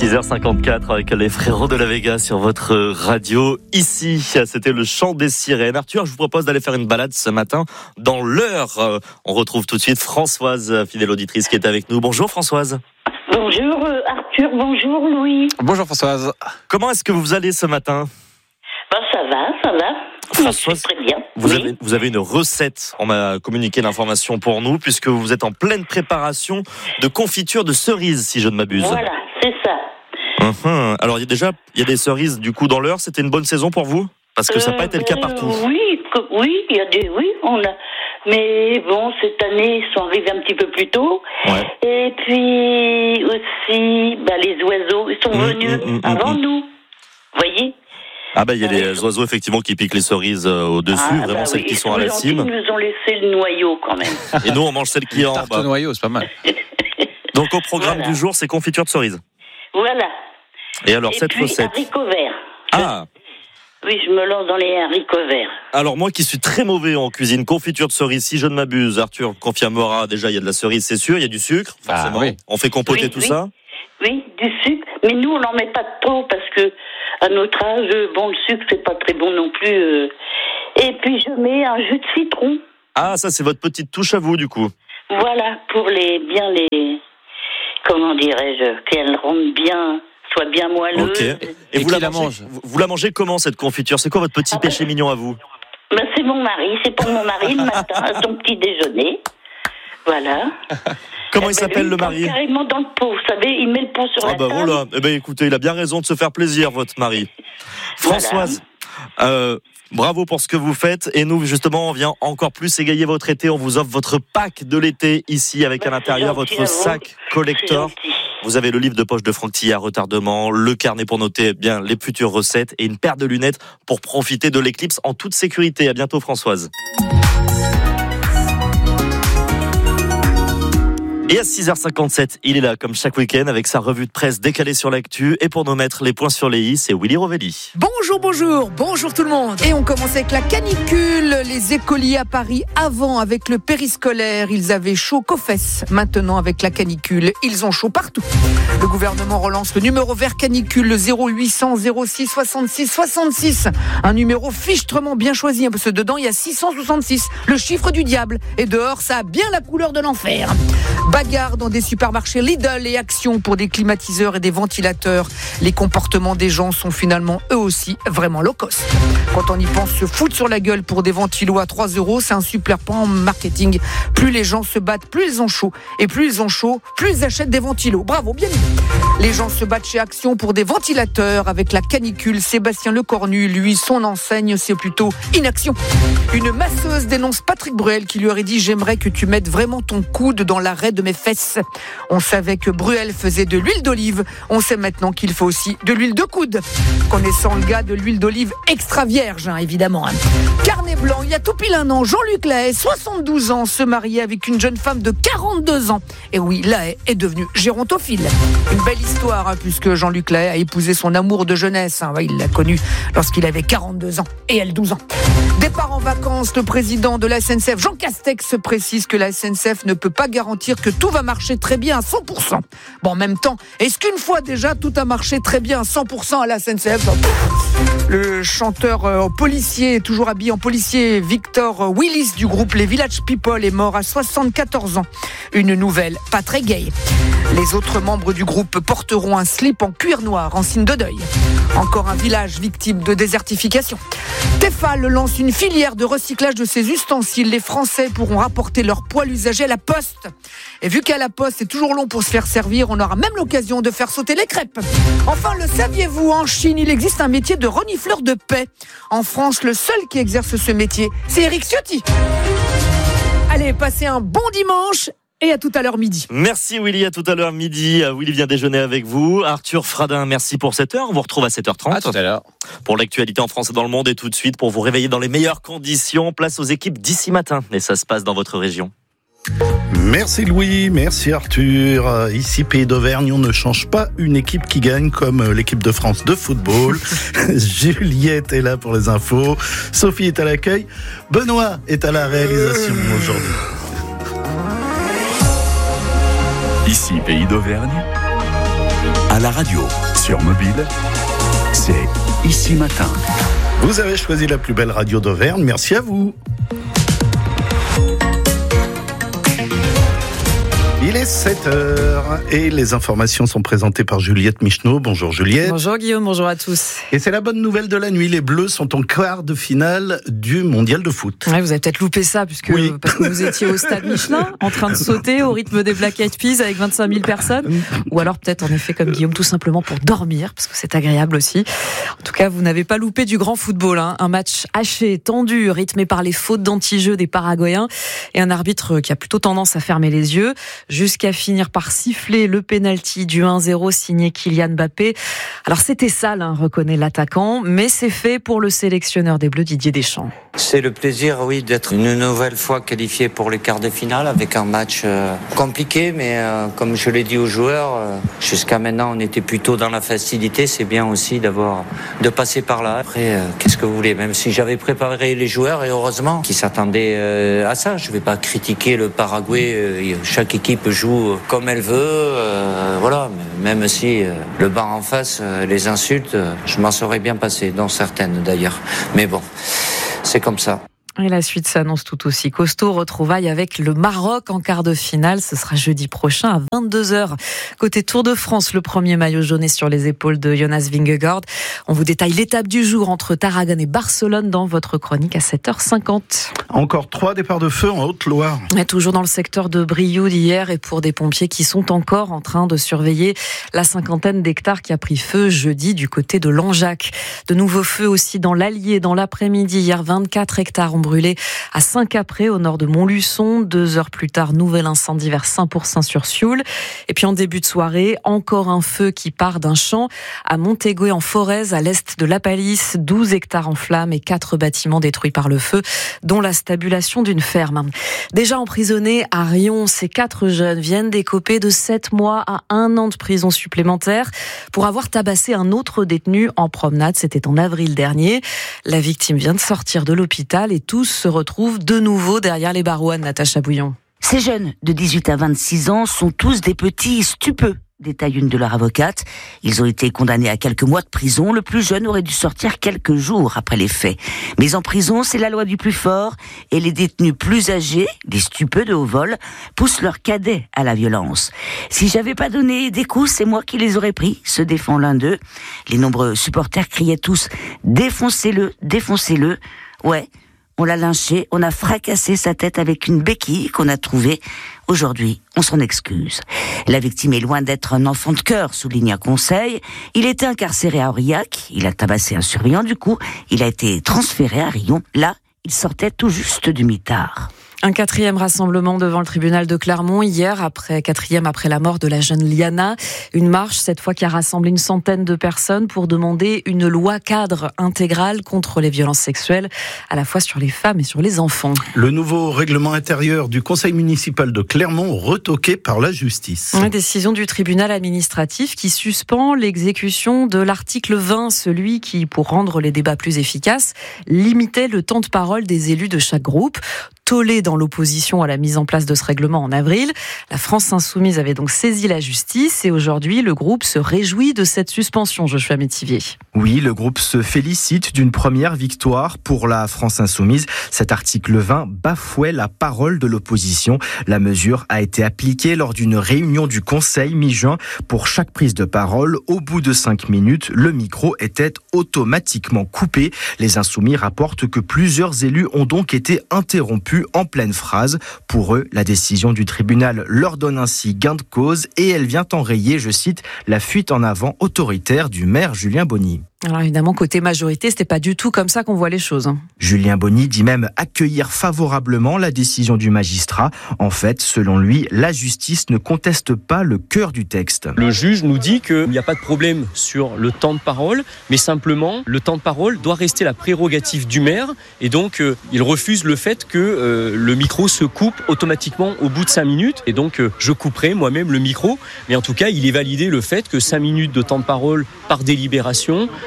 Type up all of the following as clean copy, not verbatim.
6h54 avec les frérots de la Vega sur votre radio. Ici, c'était le chant des sirènes. Arthur, je vous propose d'aller faire une balade ce matin dans l'Eure. On retrouve tout de suite Françoise, fidèle auditrice, qui est avec nous. Bonjour Françoise. Bonjour Arthur, bonjour Louis. Bonjour Françoise. Comment est-ce que vous allez ce matin ? Ça va. Françoise, très bien. Vous avez une recette. On m'a communiqué l'information pour nous, puisque vous êtes en pleine préparation de confiture de cerises, si je ne m'abuse. Voilà, c'est ça. Alors, il y a des cerises du coup dans l'Eure. C'était une bonne saison pour vous ? Parce que ça n'a pas été le cas partout. Oui, il y a des... Oui, on a... Mais bon, cette année, ils sont arrivés un petit peu plus tôt. Ouais. Et puis aussi, les oiseaux, ils sont venus avant nous. Vous voyez ? Il y a les oiseaux effectivement qui piquent les cerises au-dessus, vraiment celles qui sont à la cime. Ils nous ont laissé le noyau quand même. Et nous, on mange celles qui sont en bas. Tarte noyau, c'est pas mal. Donc au programme du jour, c'est confiture de cerises. Voilà. Et alors cette recette. Haricots verts. Ah. Oui, je me lance dans les haricots verts. Alors moi qui suis très mauvais en cuisine, confiture de cerise, si je ne m'abuse, Arthur confirmera, déjà il y a de la cerise, c'est sûr, il y a du sucre, forcément. Oui. On fait compoter tout ça. Oui, du sucre, mais nous on n'en met pas trop parce que à notre âge, le sucre c'est pas très bon non plus. Et puis je mets un jus de citron. Ah, ça c'est votre petite touche à vous du coup. Voilà, pour comment dirais-je, qu'elle rende bien, soit bien moelleuse. Ok. Et vous la mangez comment cette confiture ? C'est quoi votre petit péché mignon à vous ? C'est mon mari, c'est pour mon mari le matin à son petit déjeuner. Voilà. Comment il s'appelle le mari ? Carrément dans le pot, vous savez, il met le pot sur la table. Voilà. Écoutez, il a bien raison de se faire plaisir, votre mari. Françoise, bravo pour ce que vous faites. Et nous, justement, on vient encore plus égayer votre été. On vous offre votre pack de l'été ici, avec à l'intérieur votre sac collector. Vous avez le livre de poche de Franck Tillet à retardement, le carnet pour noter bien les futures recettes et une paire de lunettes pour profiter de l'éclipse en toute sécurité. À bientôt, Françoise. Et à 6h57, il est là comme chaque week-end avec sa revue de presse décalée sur l'actu. Et pour nous mettre les points sur les i, c'est Willy Rovelli. Bonjour tout le monde. Et on commence avec la canicule. Les écoliers à Paris, avant avec le périscolaire, ils avaient chaud qu'aux fesses. Maintenant avec la canicule, ils ont chaud partout. Le gouvernement relance le numéro vert canicule, le 0800 06 66 66. Un numéro fichtrement bien choisi, parce que dedans il y a 666, le chiffre du diable. Et dehors, ça a bien la couleur de l'enfer. Bagarre dans des supermarchés Lidl et Action pour des climatiseurs et des ventilateurs. Les comportements des gens sont finalement eux aussi vraiment low cost. Quand on y pense, se foutre sur la gueule pour des ventilos à 3 €, c'est un super plan marketing. Plus les gens se battent, plus ils ont chaud. Et plus ils ont chaud, plus ils achètent des ventilos. Bravo, bien dit. Les gens se battent chez Action pour des ventilateurs. Avec la canicule, Sébastien Lecornu, lui, son enseigne, c'est plutôt inaction. Une masseuse dénonce Patrick Bruel qui lui aurait dit « J'aimerais que tu mettes vraiment ton coude dans l'arrêt de mes fesses ». On savait que Bruel faisait de l'huile d'olive. On sait maintenant qu'il faut aussi de l'huile de coude. Connaissant le gars de l'huile d'olive extra vierge, évidemment. Carnet blanc, il y a tout pile un an, Jean-Luc Lahaye, 72 ans, se mariait avec une jeune femme de 42 ans. Et oui, Lahaye est devenu gérontophile. Une belle histoire, puisque Jean-Luc Lahaye a épousé son amour de jeunesse. Il l'a connu lorsqu'il avait 42 ans et elle 12 ans. Départ en vacances, le président de la SNCF, Jean Castex, précise que la SNCF ne peut pas garantir que tout va marcher très bien à 100%. Bon, en même temps, est-ce qu'une fois déjà tout a marché très bien à 100% à la SNCF ? Le chanteur policier, toujours habillé en policier, Victor Willis du groupe Les Village People est mort à 74 ans. Une nouvelle pas très gaie. Les autres membres du groupe porteront un slip en cuir noir en signe de deuil. Encore un village victime de désertification. Tefal lance une filière de recyclage de ses ustensiles. Les Français pourront rapporter leur poêle usagé à la poste. Et vu qu'à la poste, c'est toujours long pour se faire servir, on aura même l'occasion de faire sauter les crêpes. Enfin, le saviez-vous, en Chine, il existe un métier de renifleur de paix. En France, le seul qui exerce ce métier, c'est Éric Ciotti. Allez, passez un bon dimanche. Et à tout à l'heure midi. Merci Willy, à tout à l'heure midi. Willy vient déjeuner avec vous. Arthur Fradin, merci pour cette heure. On vous retrouve à 7h30. À tout à l'heure. Pour l'actualité en France et dans le monde. Et tout de suite, pour vous réveiller dans les meilleures conditions, place aux équipes d'ici matin. Et ça se passe dans votre région. Merci Louis, merci Arthur. Ici Pays d'Auvergne, on ne change pas une équipe qui gagne comme l'équipe de France de football. Juliette est là pour les infos, Sophie est à l'accueil, Benoît est à la réalisation aujourd'hui. Ici Pays d'Auvergne, À la radio, sur mobile, c'est Ici Matin. Vous avez choisi la plus belle radio d'Auvergne, merci à vous. Il est 7h et les informations sont présentées par Juliette Micheneau. Bonjour Juliette. Bonjour Guillaume, bonjour à tous. Et c'est la bonne nouvelle de la nuit, les Bleus sont en quart de finale du Mondial de foot. Ouais, vous avez peut-être loupé ça parce que vous étiez au stade Michelin en train de sauter au rythme des Black Eyed Peas avec 25 000 personnes. Ou alors peut-être en effet comme Guillaume, tout simplement pour dormir parce que c'est agréable aussi. En tout cas, vous n'avez pas loupé du grand football. Un match haché, tendu, rythmé par les fautes d'anti-jeu des Paraguayens et un arbitre qui a plutôt tendance à fermer les yeux. Jusqu'à finir par siffler le pénalty du 1-0 signé Kylian Mbappé. Alors c'était sale, reconnaît l'attaquant, mais c'est fait pour le sélectionneur des Bleus Didier Deschamps. C'est le plaisir, d'être une nouvelle fois qualifié pour les quarts de finale avec un match compliqué, mais comme je l'ai dit aux joueurs, jusqu'à maintenant on était plutôt dans la facilité. C'est bien aussi de passer par là. Après, qu'est-ce que vous voulez, même si j'avais préparé les joueurs et heureusement qu'ils s'attendaient à ça. Je vais pas critiquer le Paraguay. Chaque équipe joue comme elle veut, voilà. Même si le banc en face, les insultes, je m'en serais bien passé, dont certaines d'ailleurs. Mais bon, c'est comme ça. Et la suite s'annonce tout aussi costaud. Retrouvailles avec le Maroc en quart de finale. Ce sera jeudi prochain à 22h. Côté Tour de France, le premier maillot jaune est sur les épaules de Jonas Vingegaard. On vous détaille l'étape du jour entre Tarragone et Barcelone dans votre chronique à 7h50. Encore 3 départs de feu en Haute-Loire. Et toujours dans le secteur de Brioude hier et pour des pompiers qui sont encore en train de surveiller la 50aine d'hectares qui a pris feu jeudi du côté de Langeac. De nouveaux feux aussi dans l'Allier dans l'après-midi. Hier, 24 hectares ont brûlé à Saint-Capré, au nord de Montluçon. 2 heures plus tard, nouvel incendie vers Saint-Pourçain-sur-Sioule. Et puis en début de soirée, encore un feu qui part d'un champ à Montégué en Forez, à l'est de La Palisse. 12 hectares en flammes et 4 bâtiments détruits par le feu, dont la stabulation d'une ferme. Déjà emprisonnés à Riom, ces 4 jeunes viennent d'écoper de 7 mois à 1 an de prison supplémentaire pour avoir tabassé un autre détenu en promenade. C'était en avril dernier. La victime vient de sortir de l'hôpital et tous se retrouvent de nouveau derrière les barreaux. Natacha Bouillon. Ces jeunes de 18 à 26 ans sont tous des petits stupeux, détaille une de leurs avocates. Ils ont été condamnés à quelques mois de prison. Le plus jeune aurait dû sortir quelques jours après les faits. Mais en prison, c'est la loi du plus fort. Et les détenus plus âgés, les stupeux de haut vol, poussent leurs cadets à la violence. Si j'avais pas donné des coups, c'est moi qui les aurais pris, se défend l'un d'eux. Les nombreux supporters criaient tous « Défoncez-le, défoncez-le ». Ouais, on l'a lynché, on a fracassé sa tête avec une béquille qu'on a trouvée. Aujourd'hui, on s'en excuse. La victime est loin d'être un enfant de cœur, souligne un conseil. Il était incarcéré à Aurillac, il a tabassé un surveillant, du coup, il a été transféré à Riom. Là, il sortait tout juste du mitard. Un 4e rassemblement devant le tribunal de Clermont hier, 4e après la mort de la jeune Liana. Une marche, cette fois, qui a rassemblé une centaine de personnes pour demander une loi cadre intégrale contre les violences sexuelles, à la fois sur les femmes et sur les enfants. Le nouveau règlement intérieur du conseil municipal de Clermont retoqué par la justice. Une décision du tribunal administratif qui suspend l'exécution de l'article 20, celui qui, pour rendre les débats plus efficaces, limitait le temps de parole des élus de chaque groupe. Tollé dans l'opposition à la mise en place de ce règlement en avril. La France insoumise avait donc saisi la justice et aujourd'hui, le groupe se réjouit de cette suspension, Joshua Métivier. Oui, le groupe se félicite d'une première victoire pour la France insoumise. Cet article 20 bafouait la parole de l'opposition. La mesure a été appliquée lors d'une réunion du Conseil mi-juin. Pour chaque prise de parole, au bout de 5 minutes, le micro était automatiquement coupé. Les insoumis rapportent que plusieurs élus ont donc été interrompus en pleine phrase. Pour eux, la décision du tribunal leur donne ainsi gain de cause et elle vient enrayer, je cite, la fuite en avant autoritaire du maire Julien Bonny. Alors évidemment, côté majorité, c'était pas du tout comme ça qu'on voit les choses. Julien Bonny dit même accueillir favorablement la décision du magistrat. En fait, selon lui, la justice ne conteste pas le cœur du texte. Le juge nous dit qu'il n'y a pas de problème sur le temps de parole, mais simplement, le temps de parole doit rester la prérogative du maire. Et donc, il refuse le fait que le micro se coupe automatiquement au bout de 5 minutes. Et donc, je couperai moi-même le micro. Mais en tout cas, il est validé le fait que 5 minutes de temps de parole par délibération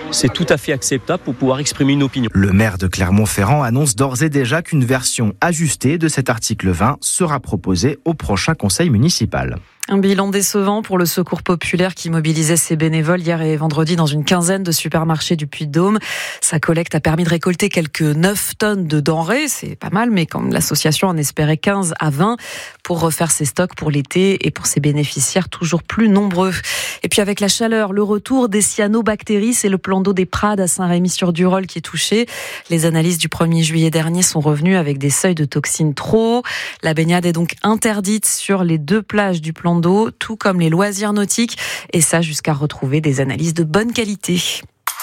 c'est tout à fait acceptable pour pouvoir exprimer une opinion. Le maire de Clermont-Ferrand annonce d'ores et déjà qu'une version ajustée de cet article 20 sera proposée au prochain conseil municipal. Un bilan décevant pour le Secours populaire qui mobilisait ses bénévoles hier et vendredi dans une quinzaine de supermarchés du Puy-de-Dôme. Sa collecte a permis de récolter quelques 9 tonnes de denrées, c'est pas mal, mais quand l'association en espérait 15 à 20 pour refaire ses stocks pour l'été et pour ses bénéficiaires toujours plus nombreux. Et puis avec la chaleur, le retour des cyanobactéries, c'est le plan d'eau des Prades à Saint-Rémy-sur-Durolle qui est touché. Les analyses du 1er juillet dernier sont revenues avec des seuils de toxines trop hauts. La baignade est donc interdite sur les 2 plages du plan d'eau, tout comme les loisirs nautiques, et ça jusqu'à retrouver des analyses de bonne qualité.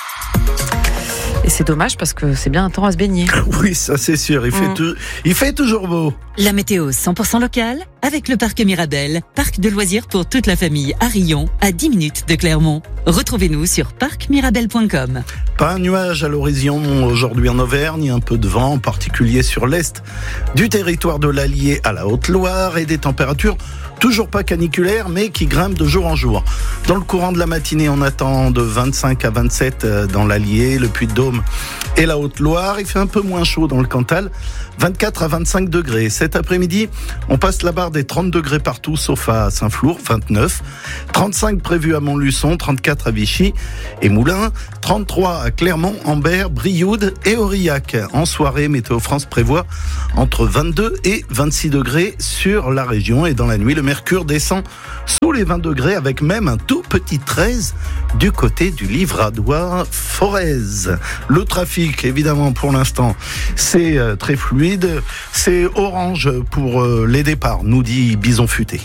Et c'est dommage parce que c'est bien un temps à se baigner. Oui, ça c'est sûr, il fait toujours beau. La météo 100% locale avec le parc Mirabel, parc de loisirs pour toute la famille à Rion, à 10 minutes de Clermont. Retrouvez-nous sur parcmirabel.com. Pas un nuage à l'horizon aujourd'hui en Auvergne, un peu de vent, en particulier sur l'est du territoire de l'Allier à la Haute-Loire, et des températures toujours pas caniculaires, mais qui grimpent de jour en jour. Dans le courant de la matinée, on attend de 25 à 27 dans l'Allier, le Puy-de-Dôme et la Haute-Loire. Il fait un peu moins chaud dans le Cantal, 24 à 25 degrés. Cet après-midi, on passe la barre des 30 degrés partout, sauf à Saint-Flour, 29. 35 prévus à Montluçon, 34 à Vichy et Moulins, 33 à Clermont, Ambert, Brioude et Aurillac. En soirée, Météo France prévoit entre 22 et 26 degrés sur la région, et dans la nuit, le mercure descend sous les 20 degrés, avec même un tout petit 13 du côté du Livradois Forez. Le trafic, évidemment, pour l'instant, c'est très fluide. C'est orange pour les départs, nous dit Bison Futé.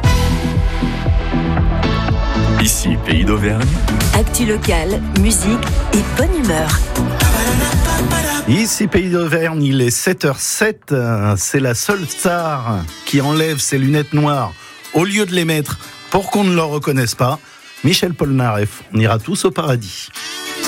Ici, Pays d'Auvergne. Actu locale, musique et bonne humeur. Ici, Pays d'Auvergne, il est 7h07. C'est la seule star qui enlève ses lunettes noires au lieu de les mettre pour qu'on ne le reconnaisse pas. Michel Polnareff, on ira tous au paradis.